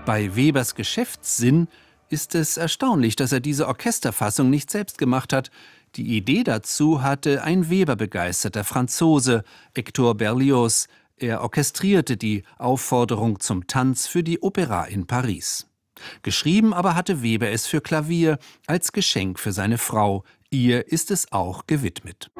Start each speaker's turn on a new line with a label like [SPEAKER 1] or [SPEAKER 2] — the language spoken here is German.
[SPEAKER 1] Bei Webers Geschäftssinn ist es erstaunlich, dass er diese Orchesterfassung nicht selbst gemacht hat. Die Idee dazu hatte ein Weber-begeisterter Franzose, Hector Berlioz. Er orchestrierte die Aufforderung zum Tanz für die Opéra in Paris. Geschrieben aber hatte Weber es für Klavier als Geschenk für seine Frau. Ihr ist es auch gewidmet.